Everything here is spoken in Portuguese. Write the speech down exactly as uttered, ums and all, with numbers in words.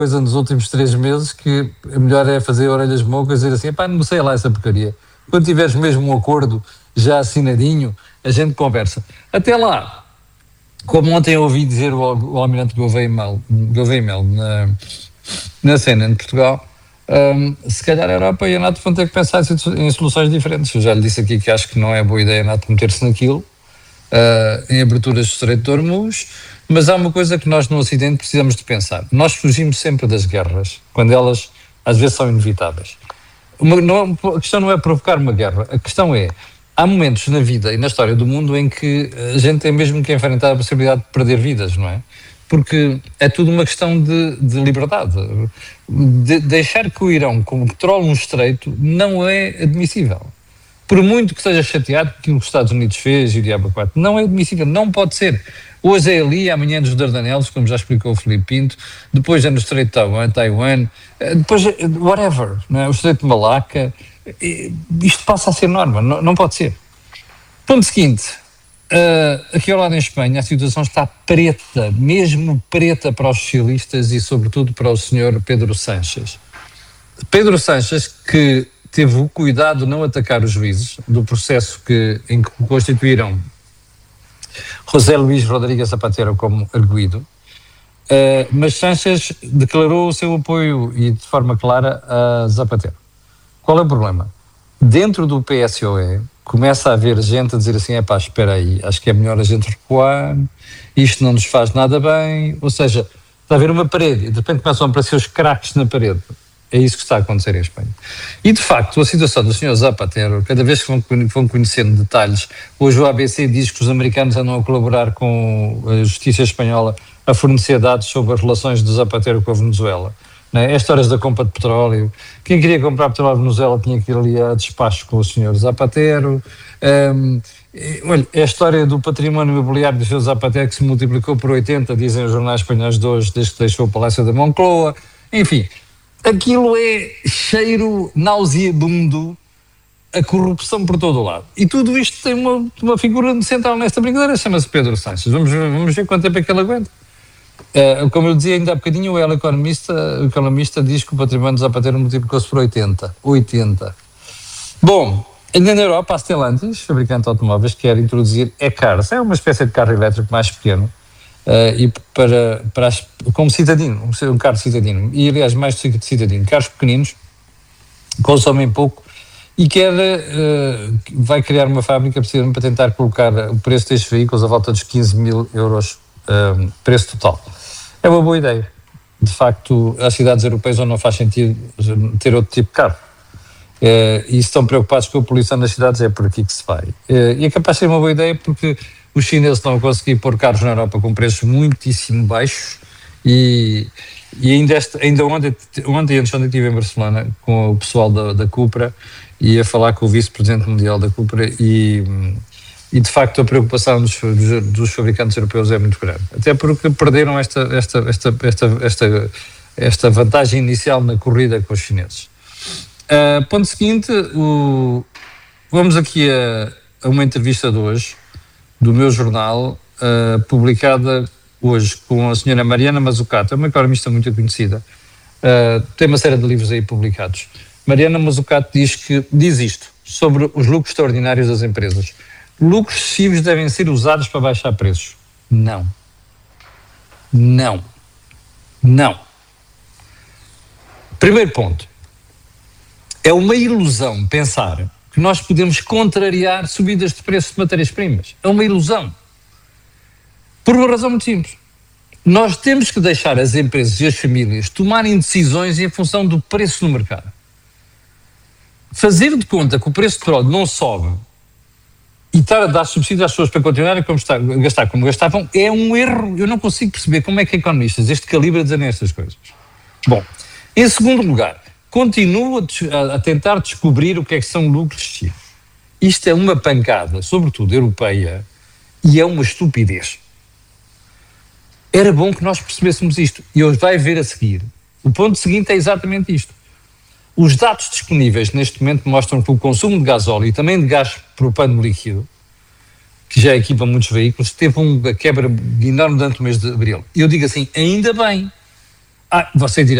coisa nos últimos três meses que é melhor é fazer orelhas mocas e dizer assim, pá, não sei lá essa porcaria. Quando tiveres mesmo um acordo já assinadinho, a gente conversa. Até lá, como ontem eu ouvi dizer o, o almirante Gouveia Mel, Gouveia Mel na, na cena em Portugal, um, se calhar a Europa e a NATO vão ter que pensar em soluções diferentes. Eu já lhe disse aqui que acho que não é boa ideia a NATO meter-se naquilo, Uh, em aberturas do Estreito de Hormuz, mas há uma coisa que nós no Ocidente precisamos de pensar. Nós fugimos sempre das guerras, quando elas às vezes são inevitáveis. Uma, não, a questão não é provocar uma guerra, a questão é, há momentos na vida e na história do mundo em que a gente tem mesmo que enfrentar a possibilidade de perder vidas, não é? Porque é tudo uma questão de, de liberdade. De deixar que o Irão controle um estreito não é admissível. Por muito que esteja chateado com aquilo que os Estados Unidos fez e o Diabo quatro, não é admissível, não pode ser. Hoje é ali, amanhã é nos Dardanelos, como já explicou o Filipe Pinto, depois é no Estreito de Taiwan, Taiwan depois whatever, não é? O Estreito de Malaca, isto passa a ser norma, não, não pode ser. Ponto seguinte, uh, aqui ao lado em Espanha a situação está preta, mesmo preta para os socialistas e sobretudo para o senhor Pedro Sánchez. Pedro Sánchez que teve o cuidado de não atacar os juízes do processo que, em que constituíram José Luís Rodrigues Zapatero como arguido, uh, mas Sánchez declarou o seu apoio e de forma clara a Zapatero. Qual é o problema? Dentro do P S O E começa a haver gente a dizer assim, epá, espera aí, acho que é melhor a gente recuar, isto não nos faz nada bem, ou seja, está a haver uma parede e de repente começam a aparecer os craques na parede. É isso que está a acontecer em Espanha. E, de facto, a situação do senhor Zapatero, cada vez que vão, vão conhecendo detalhes, hoje o A B C diz que os americanos andam a colaborar com a justiça espanhola a fornecer dados sobre as relações do Zapatero com a Venezuela. Não é? As histórias da compra de petróleo. Quem queria comprar petróleo na Venezuela tinha que ir ali a despacho com o senhor Zapatero. Um, olha, é a história do património imobiliário do senhor Zapatero que se multiplicou por oitenta, dizem os jornais espanhóis de hoje, desde que deixou o Palácio da Moncloa. Enfim, aquilo é cheiro nauseabundo, a corrupção por todo o lado. E tudo isto tem uma, uma figura central nesta brincadeira, chama-se Pedro Sánchez. Vamos, vamos ver quanto tempo é que ele aguenta. Uh, como eu dizia ainda há bocadinho, o El Economista, o economista diz que o património de Zapatero multiplicou-se por oitenta. oitenta. Bom, ainda na Europa, a Stellantis, fabricante de automóveis, quer introduzir e-cars. É uma espécie de carro elétrico mais pequeno. Uh, e para, para as, como cidadino, um carro cidadino, e aliás mais de cidadino, carros pequeninos, consomem pouco e quer, uh, vai criar uma fábrica precisamente para tentar colocar o preço destes veículos à volta dos quinze mil euros, uh, preço total. É uma boa ideia. De facto, as cidades europeias onde não faz sentido ter outro tipo de carro. Uh, e estão preocupados com a poluição das cidades, é por aqui que se vai. Uh, e é capaz de ser uma boa ideia porque os chineses estão a conseguir pôr carros na Europa com preços muitíssimo baixos e, e ainda, este, ainda ontem, ontem antes ontem estive em Barcelona com o pessoal da, da Cupra e a falar com o vice-presidente mundial da Cupra e, e de facto a preocupação dos, dos, dos fabricantes europeus é muito grande, até porque perderam esta, esta, esta, esta, esta, esta vantagem inicial na corrida com os chineses. Uh, ponto seguinte, o, vamos aqui a, a uma entrevista de hoje do meu jornal, uh, publicada hoje com a senhora Mariana Mazzucato, é uma economista muito conhecida, uh, tem uma série de livros aí publicados. Mariana Mazzucato diz, que, diz isto sobre os lucros extraordinários das empresas. Lucros excessivos devem ser usados para baixar preços. Não. Não. Não. Primeiro ponto. É uma ilusão pensar que nós podemos contrariar subidas de preço de matérias-primas. É uma ilusão. Por uma razão muito simples. Nós temos que deixar as empresas e as famílias tomarem decisões em função do preço no mercado. Fazer de conta que o preço de petróleo não sobe e estar a dar subsídios às pessoas para continuarem a gastar como gastavam é um erro. Eu não consigo perceber como é que economistas deste calibre dizem estas coisas. Bom, em segundo lugar, continuo a, a tentar descobrir o que é que são lucros excessivos. Isto é uma pancada, sobretudo europeia, e é uma estupidez. Era bom que nós percebêssemos isto. E hoje vai ver a seguir. O ponto seguinte é exatamente isto. Os dados disponíveis neste momento mostram que o consumo de gasóleo e também de gás propano líquido, que já equipa muitos veículos, teve uma quebra enorme durante o mês de abril. E eu digo assim, ainda bem. Ah, você dirá,